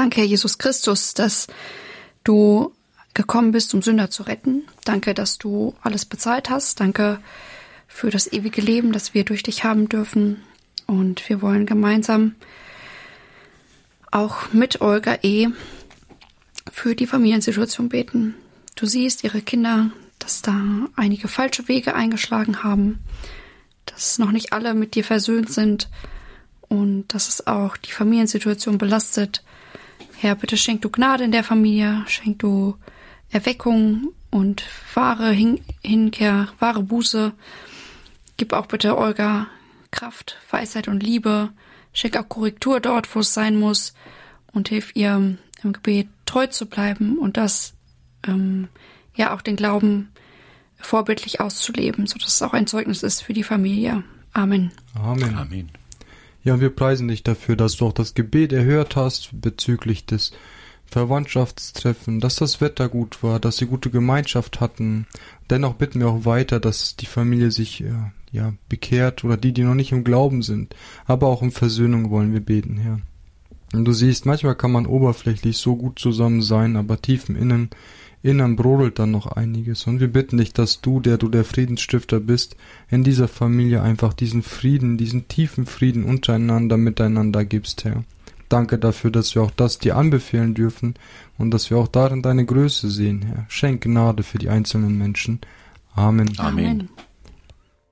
Danke, Herr Jesus Christus, dass du gekommen bist, um Sünder zu retten. Danke, dass du alles bezahlt hast. Danke für das ewige Leben, das wir durch dich haben dürfen. Und wir wollen gemeinsam auch mit Olga für die Familiensituation beten. Du siehst ihre Kinder, dass da einige falsche Wege eingeschlagen haben, dass noch nicht alle mit dir versöhnt sind und dass es auch die Familiensituation belastet. Herr, bitte schenk du Gnade in der Familie, schenk du Erweckung und wahre Hinkehr, wahre Buße. Gib auch bitte Olga Kraft, Weisheit und Liebe. Schenk auch Korrektur dort, wo es sein muss, und hilf ihr im Gebet treu zu bleiben und das auch den Glauben vorbildlich auszuleben, sodass es auch ein Zeugnis ist für die Familie. Amen. Amen. Amen. Ja, und wir preisen dich dafür, dass du auch das Gebet erhört hast bezüglich des Verwandtschaftstreffen, dass das Wetter gut war, dass sie gute Gemeinschaft hatten. Dennoch bitten wir auch weiter, dass die Familie sich bekehrt oder die noch nicht im Glauben sind. Aber auch um Versöhnung wollen wir beten, Herr. Und du siehst, manchmal kann man oberflächlich so gut zusammen sein, aber tief im Innern brodelt dann noch einiges. Und wir bitten dich, dass du, der Friedensstifter bist, in dieser Familie einfach diesen Frieden, diesen tiefen Frieden untereinander, miteinander gibst, Herr. Danke dafür, dass wir auch das dir anbefehlen dürfen und dass wir auch darin deine Größe sehen, Herr. Schenk Gnade für die einzelnen Menschen. Amen. Amen.